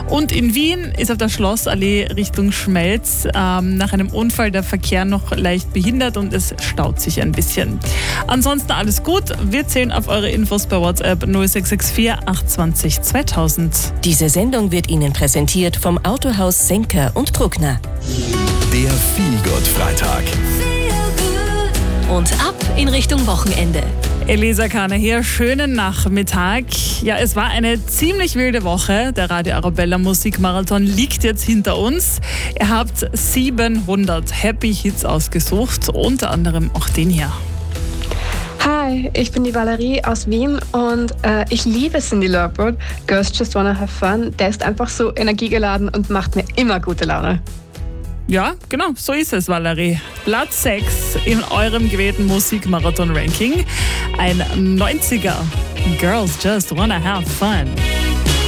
Und in Wien ist auf der Schlossallee Richtung Schmelz nach einem Unfall der Verkehr noch leicht behindert und es staut sich ein bisschen. Ansonsten alles gut. Wir zählen auf eure Infos bei WhatsApp 0664 820 2000. Diese Sendung wird Ihnen präsentiert vom Autohaus Senker und Bruckner. Der Feel-Good-Freitag. Und ab in Richtung Wochenende. Elisa Kahner hier, schönen Nachmittag. Ja, es war eine ziemlich wilde Woche. Der Radio Arabella Musikmarathon liegt jetzt hinter uns. Ihr habt 700 Happy Hits ausgesucht, unter anderem auch den hier. Hi, ich bin die Valerie aus Wien und ich liebe Cyndi Lauper. Girls Just Wanna Have Fun. Der ist einfach so energiegeladen und macht mir immer gute Laune. Ja, genau, so ist es, Valerie. Platz 6 in eurem gewählten Musikmarathon-Ranking. Ein 90er. Girls Just Wanna Have Fun.